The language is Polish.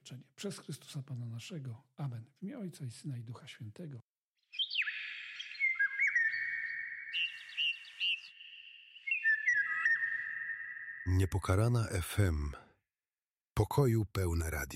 oświadczenie. Przez Chrystusa Pana naszego. Amen. W imię Ojca i Syna i Ducha Świętego. Niepokalana FM. Pokoju pełne radio.